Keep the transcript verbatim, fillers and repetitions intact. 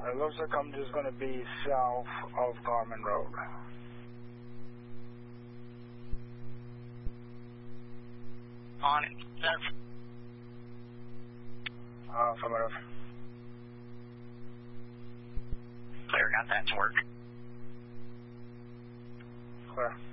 It looks like I'm just going to be south of Garmin Road. On it. That's... Uh, affirmative. Clear, got that to work. Clear.